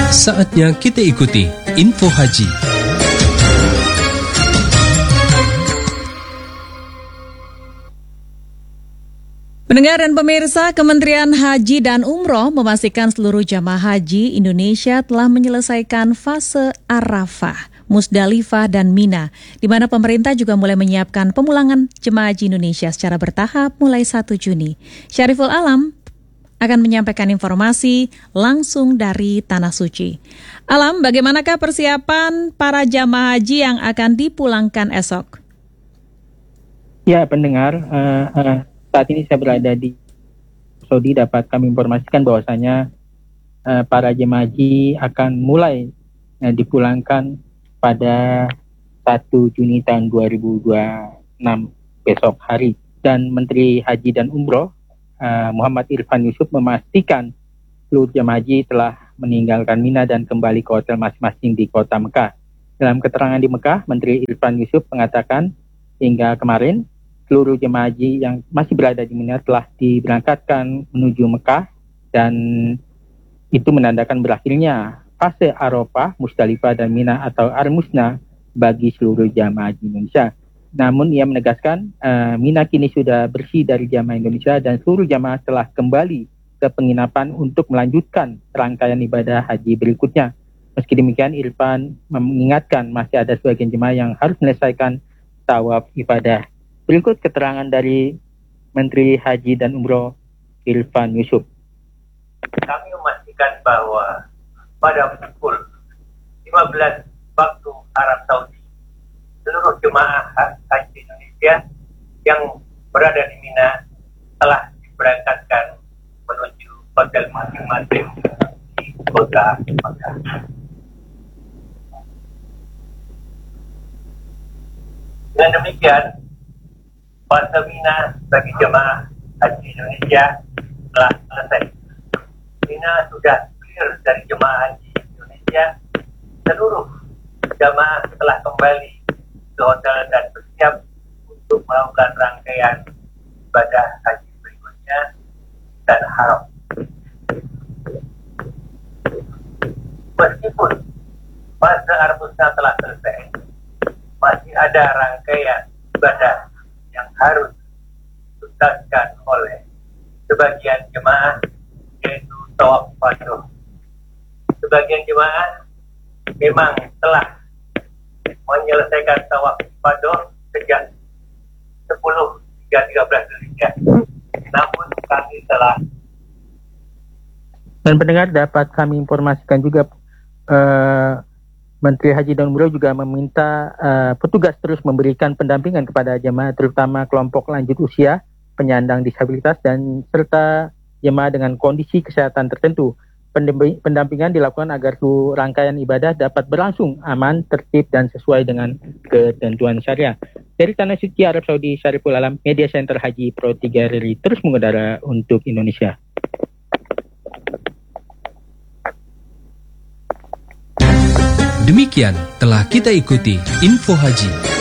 Saatnya kita ikuti Info Haji. Pendengar dan pemirsa, Kementerian Haji dan Umroh memastikan seluruh jamaah haji Indonesia telah menyelesaikan fase Arafah, Musdalifah, dan Mina, di mana pemerintah juga mulai menyiapkan pemulangan jemaah haji Indonesia secara bertahap mulai 1 Juni. Syariful Alam akan menyampaikan informasi langsung dari Tanah Suci. Alam, bagaimanakah persiapan para jamaah haji yang akan dipulangkan esok? Ya, pendengar, saat ini saya berada di Saudi. Dapat kami informasikan bahwasanya para jemaah haji akan mulai dipulangkan pada 1 Juni tahun 2026 besok hari. Dan Menteri Haji dan Umroh Muhammad Irfan Yusuf memastikan seluruh jemaah haji telah meninggalkan Mina dan kembali ke hotel masing-masing di kota Mekah. Dalam keterangan di Mekah, Menteri Irfan Yusuf mengatakan hingga kemarin seluruh jemaah haji yang masih berada di Mina telah diberangkatkan menuju Mekah, dan itu menandakan berakhirnya fase Arafah, Musdalifah, dan Mina atau Ar-Musna bagi seluruh jemaah haji Indonesia. Namun ia menegaskan Mina kini sudah bersih dari jemaah Indonesia dan seluruh jemaah telah kembali ke penginapan untuk melanjutkan rangkaian ibadah haji berikutnya. Meski demikian, Irfan mengingatkan masih ada sebagian jemaah yang harus menyelesaikan tawaf ibadah. Berikut keterangan dari Menteri Haji dan Umroh Irfan Yusuf. Kami memastikan bahwa pada pukul 15 waktu Arab Saudi, seluruh jemaah haji Indonesia yang berada di Mina telah diberangkatkan menuju hotel masing-masing di kota Mekah. Dengan demikian, fase Mina bagi jemaah haji Indonesia telah selesai. Mina sudah clear dari jemaah haji Indonesia. Seluruh jemaah telah kembali ke hotel dan bersiap untuk melakukan rangkaian ibadah haji berikutnya dan haram. Meskipun fase Ar-Musna telah selesai, masih ada rangkaian ibadah yang harus dituntaskan oleh sebagian jemaah, yaitu tawaf qudum. Sebagian jemaah memang telah menyelesaikan tawaf qudum sejak 10 hingga 13 Dzulhijjah. Namun kami telah. Dan pendengar, dapat kami informasikan juga Menteri Haji dan Umroh juga meminta petugas terus memberikan pendampingan kepada jemaah, terutama kelompok lanjut usia, penyandang disabilitas, dan serta jemaah dengan kondisi kesehatan tertentu. Pendampingan dilakukan agar seluruh rangkaian ibadah dapat berlangsung aman, tertib, dan sesuai dengan ketentuan syariah. Dari Tanah Suci Arab Saudi, Syariful Alam, Media Center Haji Pro 3 RRI terus mengudara untuk Indonesia. Demikian telah kita ikuti Info Haji.